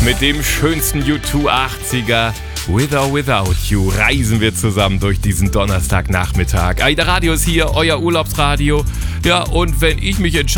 Mit dem schönsten U2 80er With or Without You reisen wir zusammen durch diesen Donnerstagnachmittag. AIDA Radio ist hier, euer Urlaubsradio. Ja, und wenn ich mich entscheide,